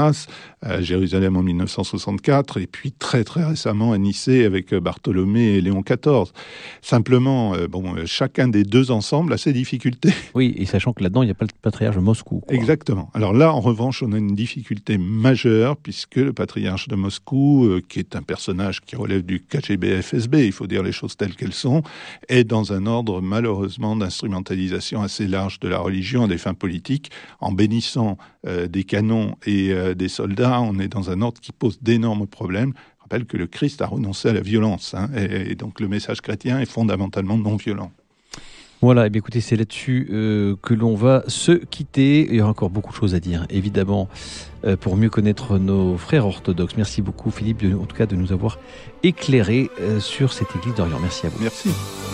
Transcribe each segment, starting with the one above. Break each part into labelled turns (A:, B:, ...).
A: Arras, à Jérusalem en 1964, et puis très très récemment à Nicée avec Bartholomé et Léon XIV. Simplement, chacun des deux ensembles a ses difficultés.
B: Oui, et sachant que là-dedans, il n'y a pas le patriarche de Moscou, quoi.
A: Exactement. Alors là, en revanche, on a une difficulté majeure, puisque le patriarche de Moscou, qui est un personnage qui relève du KGB-FSB, il faut dire les choses telles qu'elles sont, est dans un ordre, malheureusement, d'instrumentalisation assez large de la religion à des fins politiques. En bénissant des canons et des soldats, on est dans un ordre qui pose d'énormes problèmes. Je rappelle que le Christ a renoncé à la violence, et donc le message chrétien est fondamentalement non violent.
B: Voilà, et bien écoutez, c'est là-dessus que l'on va se quitter. Il y aura encore beaucoup de choses à dire, évidemment, pour mieux connaître nos frères orthodoxes. Merci beaucoup, Philippe, en tout cas, de nous avoir éclairé sur cette église d'Orient. Merci à vous.
A: Merci.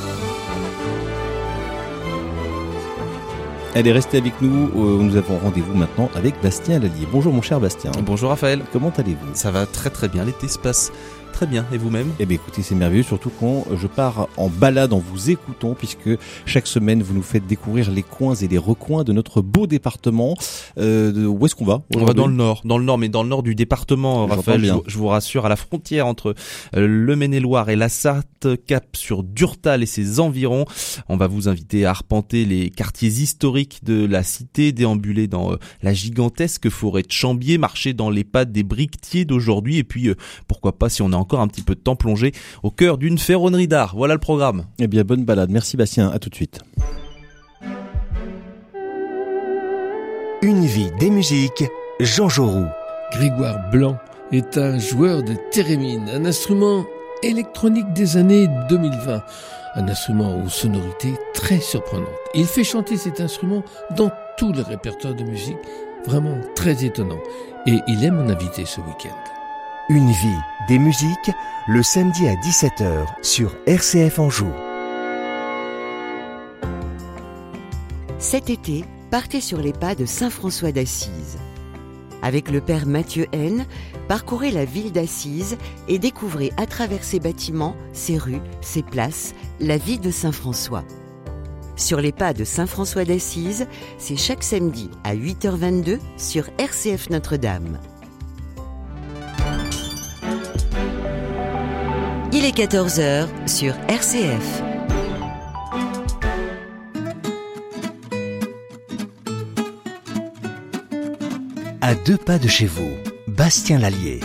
B: Allez, restez avec nous. Nous avons rendez-vous maintenant avec Bastien Lallier. Bonjour, mon cher Bastien.
C: Bonjour, Raphaël.
B: Comment allez-vous ?
C: Ça va très très bien. L'été se passe très bien. Et vous-même ?
B: Eh bien écoutez, c'est merveilleux, surtout quand je pars en balade en vous écoutant, puisque chaque semaine vous nous faites découvrir les coins et les recoins de notre beau département. Où est-ce qu'on va ?
C: On va dans le nord, mais dans le nord du département, Raphaël, je vous rassure, à la frontière entre le Maine-et-Loire et la Sarthe, cap sur Durtal et ses environs. On va vous inviter à arpenter les quartiers historiques de la cité, déambuler dans la gigantesque forêt de Chambier, marcher dans les pas des briquetiers d'aujourd'hui, et puis pourquoi pas, si on a encore un petit peu de temps, plongé au cœur d'une ferronnerie d'art. Voilà le programme.
B: Eh bien, bonne balade. Merci Bastien, à tout de suite.
D: Une vie des musiques, Jean Jaurou.
E: Grégoire Blanc est un joueur de thérémine, un instrument électronique des années 2020, un instrument aux sonorités très surprenantes. Il fait chanter cet instrument dans tout le répertoire de musique, vraiment très étonnant. Et il est mon invité ce week-end.
D: Une vie des musiques, le samedi à 17h sur RCF Anjou.
F: Cet été, partez sur les pas de Saint François d'Assise. Avec le père Mathieu N, parcourez la ville d'Assise et découvrez à travers ses bâtiments, ses rues, ses places, la vie de Saint François. Sur les pas de Saint François d'Assise, c'est chaque samedi à 8h22 sur RCF Notre-Dame. Il est 14h sur RCF.
D: À 2 pas de chez vous, Bastien Lallier.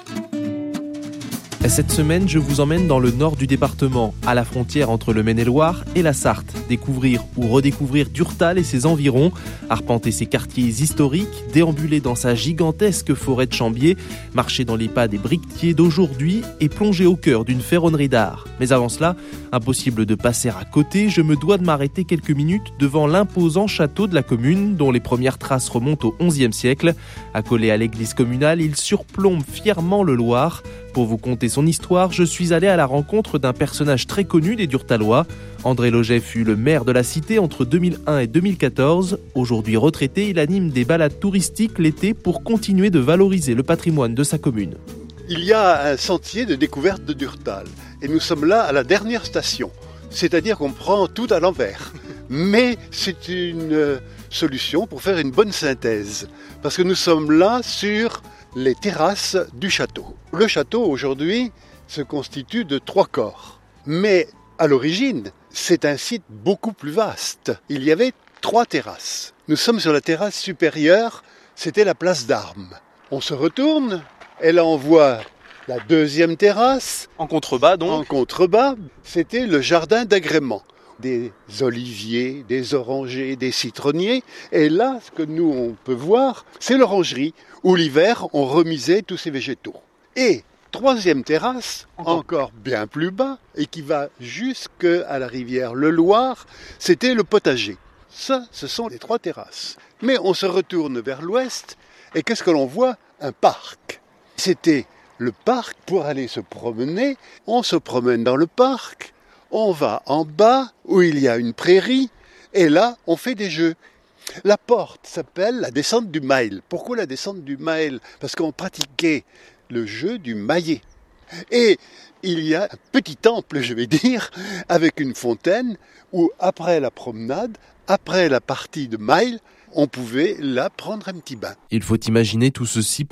C: Cette semaine, je vous emmène dans le nord du département, à la frontière entre le Maine-et-Loire et la Sarthe. Découvrir ou redécouvrir Durtal et ses environs, arpenter ses quartiers historiques, déambuler dans sa gigantesque forêt de Chambier, marcher dans les pas des briquetiers d'aujourd'hui et plonger au cœur d'une ferronnerie d'art. Mais avant cela, impossible de passer à côté, je me dois de m'arrêter quelques minutes devant l'imposant château de la commune, dont les premières traces remontent au XIe siècle. Accolé à l'église communale, il surplombe fièrement le Loir. Pour vous conter son histoire, je suis allé à la rencontre d'un personnage très connu des Durtalois. André Loget fut le maire de la cité entre 2001 et 2014. Aujourd'hui retraité, il anime des balades touristiques l'été pour continuer de valoriser le patrimoine de sa commune.
G: Il y a un sentier de découverte de Durtal et nous sommes là à la dernière station, c'est-à-dire qu'on prend tout à l'envers. Mais c'est une solution pour faire une bonne synthèse, parce que nous sommes là sur les terrasses du château. Le château aujourd'hui se constitue de 3 corps, mais à l'origine c'est un site beaucoup plus vaste. Il y avait 3 terrasses. Nous sommes sur la terrasse supérieure, c'était la place d'Armes. On se retourne et là on voit la 2e terrasse.
C: En contrebas donc ?
G: En contrebas, c'était le jardin d'agrément. Des oliviers, des orangers, des citronniers. Et là, ce que nous on peut voir, c'est l'orangerie, où l'hiver on remisait tous ces végétaux. Et 3e terrasse, encore bien plus bas, et qui va jusqu'à la rivière le Loir, c'était le potager. Ça, ce sont les 3 terrasses. Mais on se retourne vers l'ouest, et qu'est-ce que l'on voit ? Un parc. C'était le parc pour aller se promener. On se promène dans le parc, on va en bas, où il y a une prairie, et là, on fait des jeux. La porte s'appelle la descente du Mail. Pourquoi la descente du Mail ? Parce qu'on pratiquait le jeu du maillet. Et il y a un petit temple, je vais dire, avec une fontaine, où après la promenade, après la partie de Mail, on pouvait là prendre un petit bain.
C: Il faut imaginer tout ceci